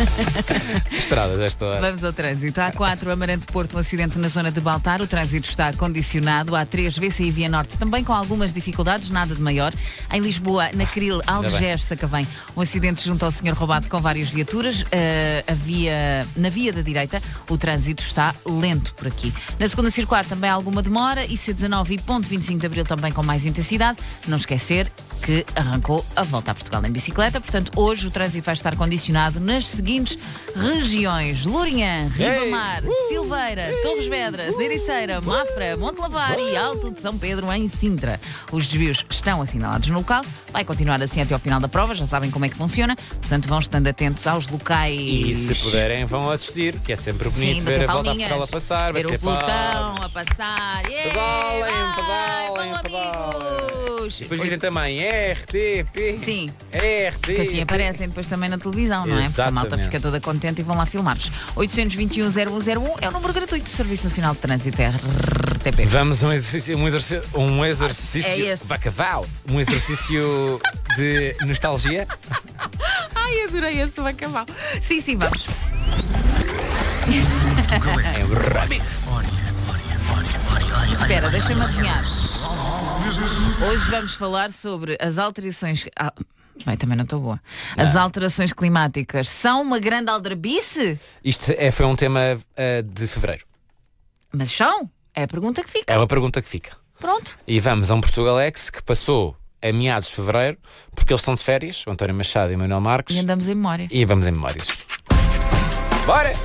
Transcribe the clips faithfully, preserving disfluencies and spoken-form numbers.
Estradas esta hora. Vamos ao trânsito. A quatro, Amarante Porto, um acidente na zona de Baltar. O trânsito está condicionado. A três, V C I Via Norte, também com algumas dificuldades, nada de maior. Em Lisboa, na Cril, Algés, Sacavém, um acidente junto ao senhor roubado com várias viaturas. Uh, a via, na via da direita, o trânsito está lento por aqui. Na segunda circular também há alguma demora. I C dezanove e ponto vinte e cinco de Abril também com mais intensidade. Não esquecer que arrancou a volta a Portugal em bicicleta. Portanto, hoje o trânsito vai estar condicionado nas seguintes regiões: Lourinhã, Ribamar, uh, Silveira, uh, Torres Vedras, uh, Ericeira, Mafra, Montelavar uh, e Alto de São Pedro em Sintra. Os desvios estão assinalados no local. Vai continuar assim até ao final da prova. Já sabem como é que funciona. Portanto, vão estando atentos aos locais. E se puderem, vão assistir, que é sempre bonito. Sim, ver a volta a Portugal a passar, ver o pelotão a passar. Yeah, pedalem, pedalem, pedalem. E depois dizem também R T P. Sim. R T P. Que assim aparecem depois também na televisão, não é? Porque a malta fica toda contente e vão lá filmar-vos. oitocentos e vinte e um, zero um zero um é o número gratuito do Serviço Nacional de Trânsito, R T P. Vamos a um exercício, um exercício, um exercício é esse. Bacavau, um exercício de nostalgia. Ai, adorei esse Bacavau. Sim, sim, vamos. Espera, deixa-me adivinhar. Hoje vamos falar sobre as alterações... Ah, bem, também não estou boa. As não. alterações climáticas são uma grande aldrabice? Isto é, foi um tema uh, de fevereiro. Mas são? É a pergunta que fica. É uma pergunta que fica. Pronto. E vamos a um Portugalex que passou a meados de fevereiro, porque eles estão de férias, o António Machado e o Manuel Marques. E andamos em memória. E vamos em memórias. Bora!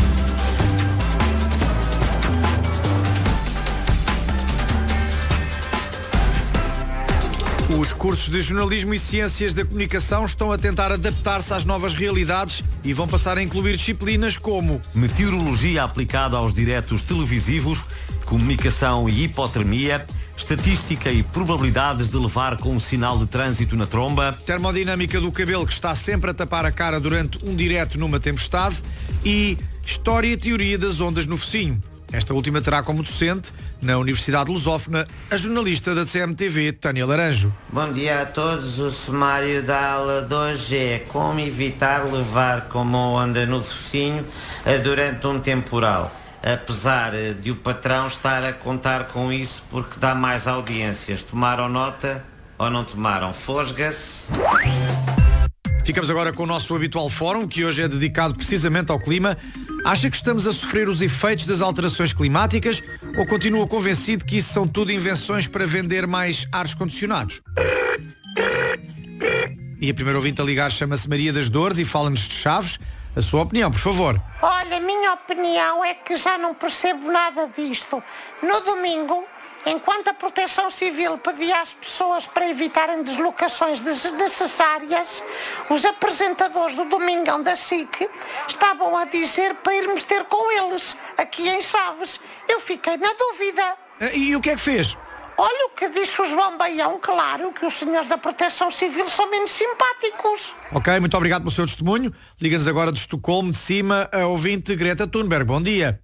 Os cursos de jornalismo e ciências da comunicação estão a tentar adaptar-se às novas realidades e vão passar a incluir disciplinas como meteorologia aplicada aos diretos televisivos, comunicação e hipotermia, estatística e probabilidades de levar com um sinal de trânsito na tromba, termodinâmica do cabelo que está sempre a tapar a cara durante um direto numa tempestade e história e teoria das ondas no focinho. Esta última terá como docente, na Universidade Lusófona, a jornalista da C M T V, Tânia Laranjo. Bom dia a todos. O sumário da aula de hoje é como evitar levar com uma onda no focinho durante um temporal. Apesar de o patrão estar a contar com isso porque dá mais audiências. Tomaram nota ou não tomaram? Fosga-se. Ficamos agora com o nosso habitual fórum, que hoje é dedicado precisamente ao clima. Acha que estamos a sofrer os efeitos das alterações climáticas ou continua convencido que isso são tudo invenções para vender mais ares condicionados? E a primeira ouvinte a ligar chama-se Maria das Dores e fala-nos de Chaves. A sua opinião, por favor. Olha, a minha opinião é que já não percebo nada disto. No domingo, enquanto a Proteção Civil pedia às pessoas para evitarem deslocações desnecessárias, os apresentadores do Domingão da S I C estavam a dizer para irmos ter com eles, aqui em Chaves. Eu fiquei na dúvida. E o que é que fez? Olha o que disse o João Baião, claro que os senhores da Proteção Civil são menos simpáticos. Ok, muito obrigado pelo seu testemunho. Liga-nos agora de Estocolmo, de cima, a ouvinte Greta Thunberg. Bom dia.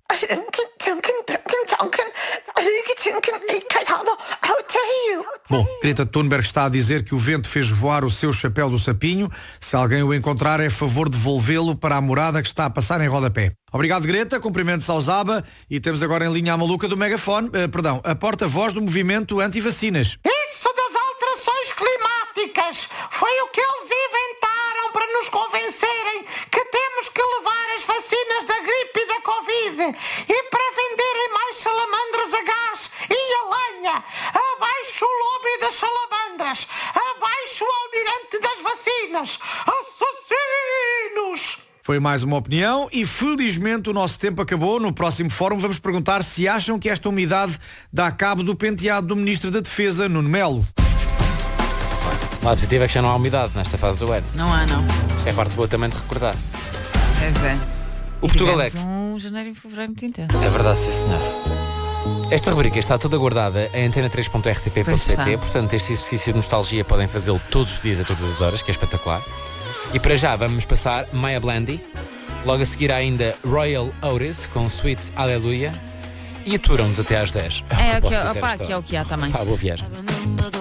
Bom, Greta Thunberg está a dizer que o vento fez voar o seu chapéu do sapinho. Se alguém o encontrar, é a favor de devolvê-lo para a morada que está a passar em rodapé. Obrigado, Greta. Cumprimentos ao Zaba. E temos agora em linha a maluca do megafone, uh, perdão, a porta-voz do movimento anti-vacinas. Isso das alterações climáticas foi o que eles inventaram para nos convencerem que temos que levar as vacinas da gripe e da Covid e para venderem mais salamandras a gás e a lenha. Abaixo o lobby das salamandras, abaixo o almirante das vacinas, assassinos! Foi mais uma opinião e felizmente o nosso tempo acabou. No próximo fórum vamos perguntar se acham que esta umidade dá cabo do penteado do Ministro da Defesa, Nuno Melo. O lado positivo é que já não há umidade nesta fase do ano. Não há, não. Isto é a parte boa também de recordar. Pois é. O Portugalex. um janeiro e fevereiro muito intenso. É verdade, sim, senhor. Esta rubrica está toda guardada em antena três ponto r t p ponto p t, portanto este exercício de nostalgia podem fazê-lo todos os dias, a todas as horas, que é espetacular. E para já vamos passar Maya Blandy, logo a seguir ainda Royal Otis com Sweet Hallelujah e aturam-nos até às dez. É, que, opa, que é o que há também. Ah, boa viagem.